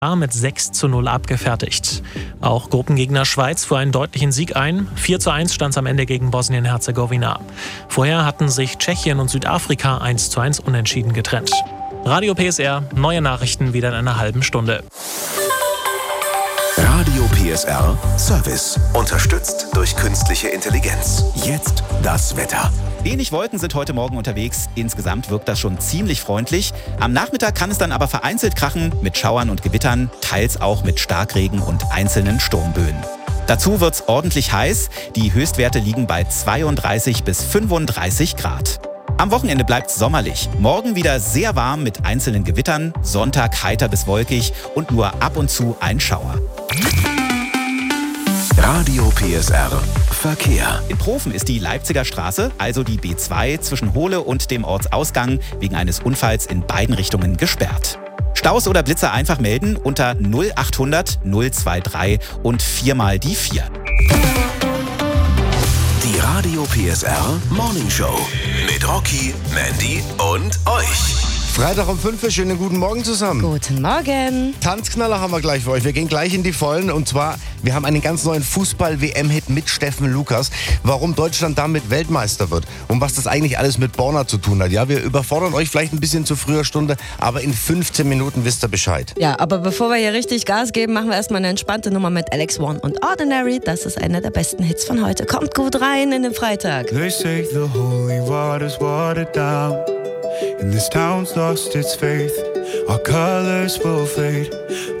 mit 6:0 abgefertigt. Auch Gruppengegner Schweiz fuhr einen deutlichen Sieg ein. 4:1 stand es am Ende gegen Bosnien-Herzegowina. Vorher hatten sich Tschechien und Südafrika 1:1 unentschieden getrennt. Radio PSR, neue Nachrichten wieder in einer halben Stunde. Radio PSR Service. Unterstützt durch künstliche Intelligenz. Jetzt das Wetter. Wenig Wolken sind heute Morgen unterwegs. Insgesamt wirkt das schon ziemlich freundlich. Am Nachmittag kann es dann aber vereinzelt krachen mit Schauern und Gewittern, teils auch mit Starkregen und einzelnen Sturmböen. Dazu wird's ordentlich heiß. Die Höchstwerte liegen bei 32 bis 35 Grad. Am Wochenende bleibt's sommerlich. Morgen wieder sehr warm mit einzelnen Gewittern. Sonntag heiter bis wolkig und nur ab und zu ein Schauer. Radio PSR Verkehr. In Profen ist die Leipziger Straße, also die B2 zwischen Hohle und dem Ortsausgang, wegen eines Unfalls in beiden Richtungen gesperrt. Staus oder Blitzer einfach melden unter 0800 023 und 4 mal die 4. Die Radio PSR Morning Show mit Rocky, Mandy und euch. Freitag um 5 Uhr, schönen guten Morgen zusammen. Guten Morgen. Tanzknaller haben wir gleich für euch. Wir gehen gleich in die Vollen und zwar, wir haben einen ganz neuen Fußball-WM-Hit mit Steffen Lukas. Warum Deutschland damit Weltmeister wird und was das eigentlich alles mit Borna zu tun hat. Ja, wir überfordern euch vielleicht ein bisschen zu früher Stunde, aber in 15 Minuten wisst ihr Bescheid. Ja, aber bevor wir hier richtig Gas geben, machen wir erstmal eine entspannte Nummer mit Alex One und Ordinary. Das ist einer der besten Hits von heute. Kommt gut rein in den Freitag. They say the holy water's watered down, and this town's lost its faith. Our colors will fade,